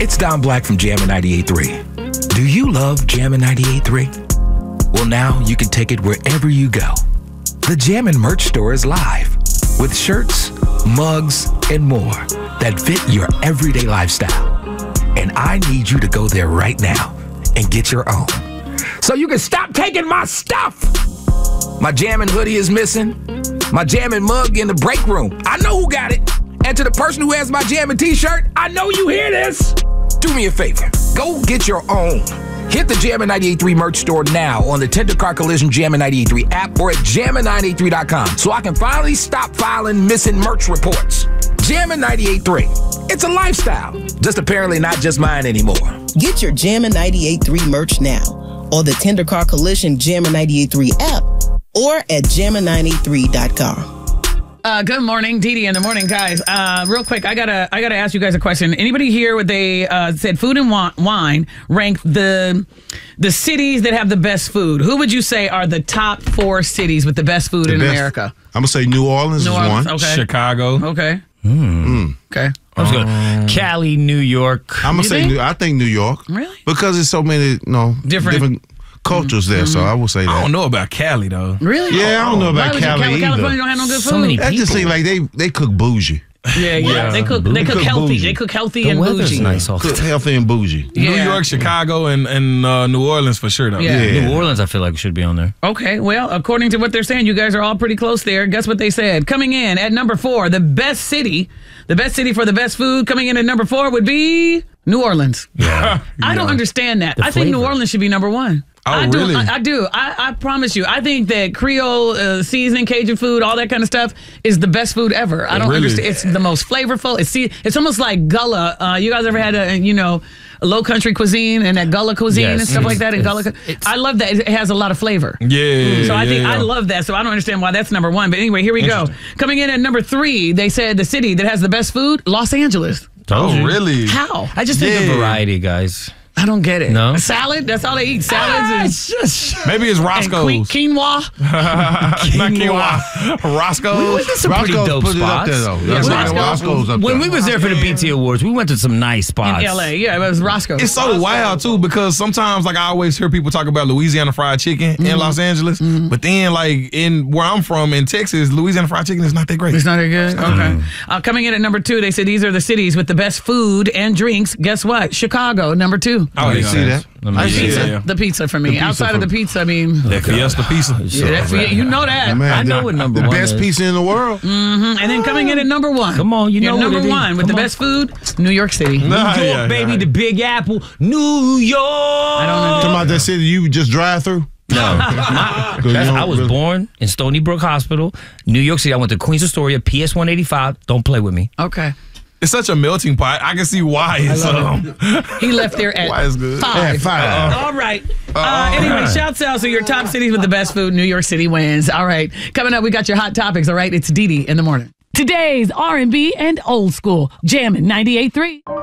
It's Don Black from Jammin' 98.3. Do you love Jammin' 98.3? Well, now you can take it wherever you go. The Jammin' merch store is live with shirts, mugs, and more that fit your everyday lifestyle. And I need you to go there right now and get your own, so you can stop taking my stuff. My Jammin' hoodie is missing. My Jammin' mug in the break room. I know who got it. And to the person who has my Jammin' t-shirt, I know you hear this. Do me a favor. Go get your own. Hit the Jammin' 98.3 merch store now on the Tender Car Collision Jammin' 98.3 app or at jammin983.com so I can finally stop filing missing merch reports. Jammin' 98.3. It's a lifestyle. Just apparently not just mine anymore. Get your Jammin' 98.3 merch now on the Tender Car Collision Jammin' 98.3 app or at jammin983.com. Good morning, Dee in the morning, guys. Real quick, I gotta ask you guys a question. Anybody hear what they said? Food and Wine ranked the cities that have the best food. Who would you say are the top 4 cities with the best food in America? I'm gonna say New Orleans is one. Okay. Chicago. Okay. Okay. Let's go. Cali, New York. I'm gonna say I think New York. Really? Because there's so many, different cultures there. So I will say that. I don't know about Cali though. Really? Yeah, I don't know about Cali either. California don't have no good food. So many That just seems like they cook bougie. Yeah. They cook healthy. bougie. They cook healthy The and weather's bougie. nice all the Cook time. healthy and bougie. Yeah. New York, Chicago, and New Orleans for sure though. Yeah. New Orleans, I feel like should be on there. Okay, well, according to what they're saying, you guys are all pretty close there. Guess what they said? Coming in at number 4, the best city for the best food, coming in at number 4 would be New Orleans. Yeah. I don't understand that. The I think New flavor. Orleans should be number 1. Oh, I do. really? I do. I promise you. I think that Creole seasoning, Cajun food, all that kind of stuff is the best food ever. I don't Really? understand. It's the most flavorful. It's almost like Gullah. You guys ever had a low country cuisine and that Gullah cuisine Yes. and stuff like that? And Gullah, I love that. It has a lot of flavor. Yeah. So I think I yeah. love that. So I don't understand why that's number 1. But anyway, here we go. Coming in at number 3, they said the city that has the best food, Los Angeles. Told Oh, you. really? How? I just think the variety, guys. I don't get it. No? Salad? That's all they eat. Salads Maybe it's and Roscoe's. quinoa. Not quinoa. Roscoe's. There's some pretty Roscoe's dope put it up spots. there, though. Yeah, That's Roscoe's. Roscoe's up When there. we was there for the BT Awards, we went to some nice spots. In LA, yeah, it was Roscoe. It's so wild too because sometimes like I always hear people talk about Louisiana fried chicken in Los Angeles, but then like in where I'm from in Texas, Louisiana fried chicken is not that great. It's not that good? Okay. Coming in at number 2, they said these are the cities with the best food and drinks. Guess what? Chicago, number 2. Oh, You see that? I see Pizza. that. The pizza for me. The pizza Outside of for the pizza, I mean, That Fiesta pizza. you know that. Man, I know what number the 1 best is. pizza in the world. And then coming in at number 1. Come on, you know number what it is. 1 with Come the on. best food, New York City. New York, Yeah, baby, yeah. the Big Apple. New York. I don't Talking know. about that city you just drive through? No. I was born in Stony Brook Hospital, New York City. I went to Queens Astoria, PS 185. Don't play with me. Okay. It's such a melting pot. I can see why it's He left there at Why is good? 5. Yeah, 5. All right. Anyway, shouts out to your top cities with the best food. New York City wins. All right. Coming up, we got your hot topics. All right. It's Dee in the morning. Today's R&B and old school. Jammin' 98.3.